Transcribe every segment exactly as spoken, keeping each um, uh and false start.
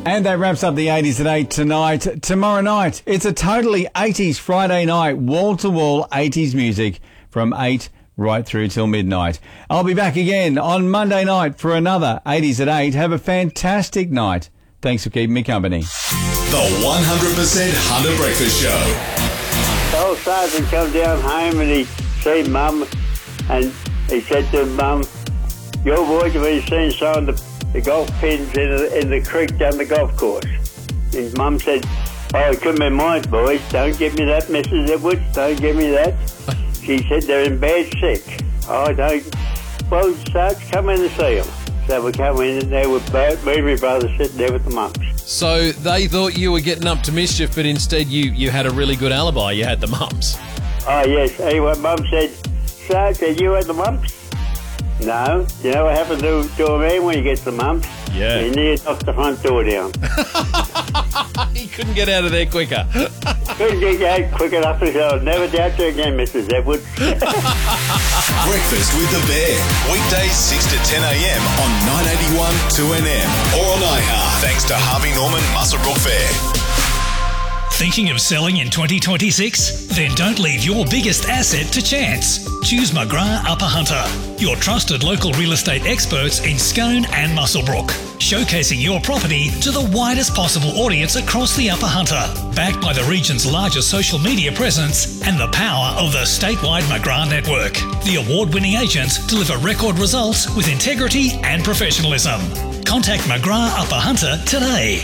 And that wraps up the eighties at eight tonight. Tomorrow night, it's a totally eighties Friday night, wall-to-wall eighties music from eight right through till midnight. I'll be back again on Monday night for another eighties at eight. Have a fantastic night. Thanks for keeping me company. The one hundred percent Hunter Breakfast Show. Old sergeant come down home and he seen Mum, and he said to Mum, "Your boys have been seen sewing the, the golf pins in the, in the creek down the golf course." His Mum said, "Oh, it couldn't be mine, boys. Don't give me that, Missus Edwards. Don't give me that." She said, "They're in bad sick." "Oh, don't." "Well, Sarge, come in and see them." So we come in and there were both, me and my brother sitting there with the mumps. So they thought you were getting up to mischief, but instead you, you had a really good alibi. You had the mumps. Oh, yes. Anyway, Mum said, "Sarge, did you have the mumps?" "No." "You know what happened to, to a man when he gets the mumps?" Yeah. "He nearly knocked the front door down." He couldn't get out of there quicker. Couldn't get out quick enough, so I'll never doubt you again, Missus Edwards. Breakfast with the Bear. Weekdays six to ten a.m. on nine eighty-one two N M or on iHeart. Thanks to Harvey Norman Muswellbrook Fair. Thinking of selling in twenty twenty-six? Then don't leave your biggest asset to chance. Choose McGrath Upper Hunter, your trusted local real estate experts in Scone and Muswellbrook, showcasing your property to the widest possible audience across the Upper Hunter, backed by the region's largest social media presence and the power of the statewide McGrath network. The award-winning agents deliver record results with integrity and professionalism. Contact McGrath Upper Hunter today.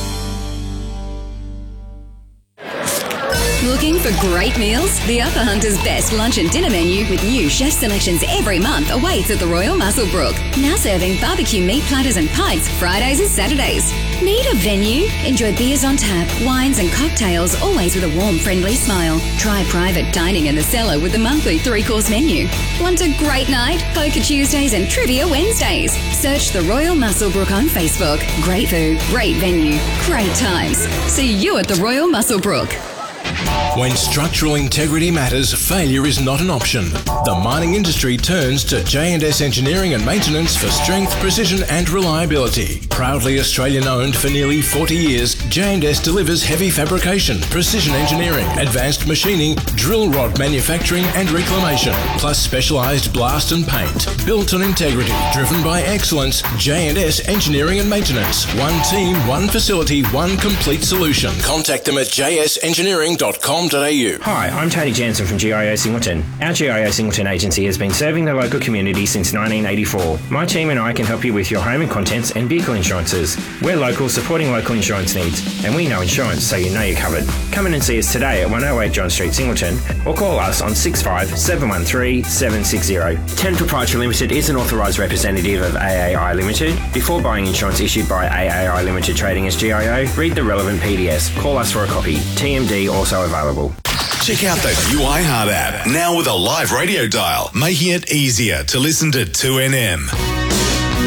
Looking for great meals? The Upper Hunter's best lunch and dinner menu with new chef selections every month awaits at the Royal Muswellbrook. Now serving barbecue meat platters and pints Fridays and Saturdays. Need a venue? Enjoy beers on tap, wines and cocktails, always with a warm, friendly smile. Try private dining in the cellar with the monthly three-course menu. Want a great night? Poker Tuesdays and Trivia Wednesdays. Search the Royal Muswellbrook on Facebook. Great food, great venue, great times. See you at the Royal Muswellbrook. When structural integrity matters, failure is not an option. The mining industry turns to J and S Engineering and Maintenance for strength, precision and reliability. Proudly Australian-owned for nearly forty years, J and S delivers heavy fabrication, precision engineering, advanced machining, drill rod manufacturing and reclamation, plus specialised blast and paint. Built on integrity, driven by excellence, J and S Engineering and Maintenance. One team, one facility, one complete solution. Contact them at j s engineering dot com dot a u. Hi, I'm Tony Jansen from G I O Singleton. Our G I O Singleton agency has been serving the local community since nineteen eighty-four. My team and I can help you with your home and contents and vehicle insurances. We're local, supporting local insurance needs, and we know insurance, so you know you're covered. Come in and see us today at one oh eight John Street, Singleton, or call us on six five seven one three seven six zero. ten Proprietary Limited is an authorised representative of A A I Limited. Before buying insurance issued by A A I Limited trading as G I O, read the relevant P D S. Call us for a copy. T M D also available. Check out the new iHeart app, now with a live radio dial, making it easier to listen to two N M.